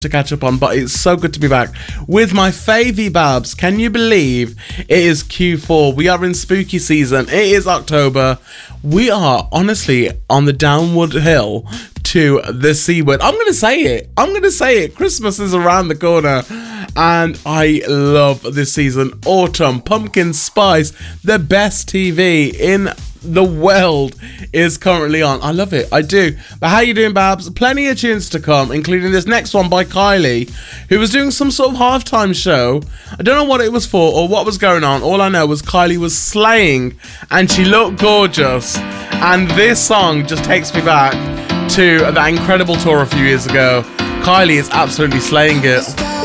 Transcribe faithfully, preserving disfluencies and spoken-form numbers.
to catch up on, but it's so good to be back with my favy babs. Can you believe it is Q four? We are in spooky season. It is October. We are honestly on the downward hill to the C word. I'm gonna say it. I'm gonna say it. Christmas is around the corner, and I love this season. Autumn, pumpkin spice, the best T V in the world is currently on. I love it. I do. But how you doing, babs? Plenty of tunes to come, including this next one by Kylie, who was doing some sort of halftime show. I don't know what it was for or what was going on. All I know was Kylie was slaying and she looked gorgeous. And this song just takes me back to that incredible tour a few years ago. Kylie is absolutely slaying it.